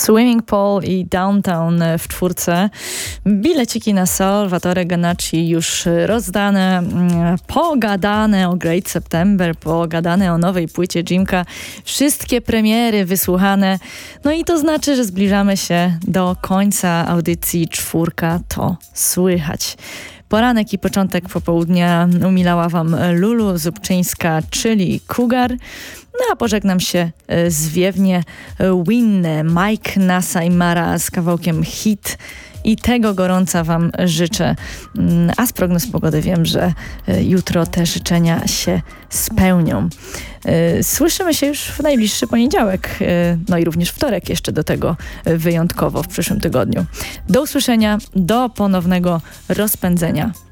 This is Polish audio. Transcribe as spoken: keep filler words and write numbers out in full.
Swimming Pool i Downtown w czwórce. Bileciki na Salvatore Ganacci już rozdane, pogadane o Great September, pogadane o nowej płycie Jimka. Wszystkie premiery wysłuchane. No i to znaczy, że zbliżamy się do końca audycji Czwórka to słychać. Poranek i początek popołudnia umilała wam Lulu Zubczyńska, czyli Cougar. No a pożegnam się zwiewnie Winne, Mike Nasa i Mara z kawałkiem Hit. I tego gorąca wam życzę. A z prognoz pogody wiem, że jutro te życzenia się spełnią. Słyszymy się już w najbliższy poniedziałek, no i również wtorek jeszcze do tego wyjątkowo w przyszłym tygodniu. Do usłyszenia, do ponownego rozpędzenia.